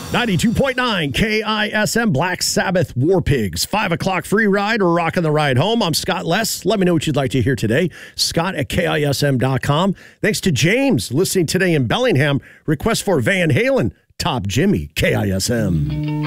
92.9 KISM, Black Sabbath, War Pigs. 5 o'clock free ride or rocking the ride home. I'm Scott Less. Let me know what you'd like to hear today. Scott at KISM.com. Thanks to James listening today in Bellingham. Request for Van Halen, Top Jimmy, KISM.